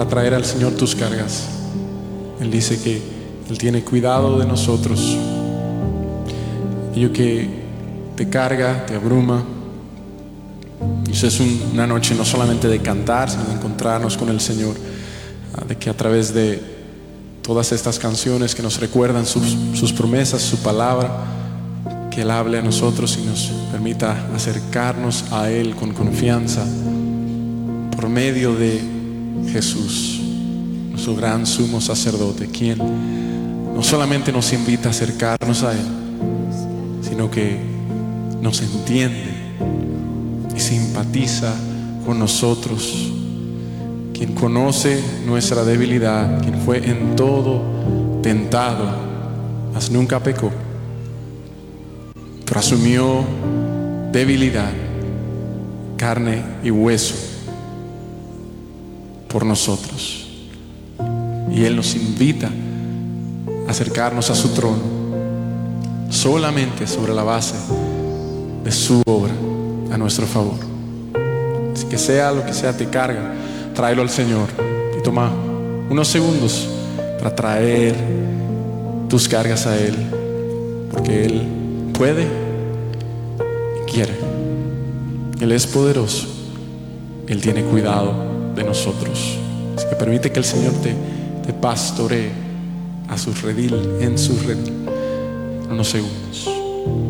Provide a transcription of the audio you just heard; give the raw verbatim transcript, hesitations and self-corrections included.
para traer al Señor tus cargas. Él dice que Él tiene cuidado de nosotros. Aquello que te carga, te abruma. Y eso es un, una noche no solamente de cantar, sino de encontrarnos con el Señor. De que a través de todas estas canciones que nos recuerdan sus, sus promesas, su palabra, que Él hable a nosotros y nos permita acercarnos a Él con confianza por medio de Jesús, nuestro gran sumo sacerdote, quien no solamente nos invita a acercarnos a Él, sino que nos entiende y simpatiza con nosotros, quien conoce nuestra debilidad, quien fue en todo tentado, mas nunca pecó, pero asumió debilidad, carne y hueso por nosotros. Y Él nos invita a acercarnos a su trono solamente sobre la base de su obra a nuestro favor. Así que sea lo que sea te carga, tráelo al Señor y toma unos segundos para traer tus cargas a Él, porque Él puede y quiere. Él es poderoso. Él tiene cuidado de nosotros. Así que permite que el Señor te, te pastoree a su redil, en su redil, en unos segundos.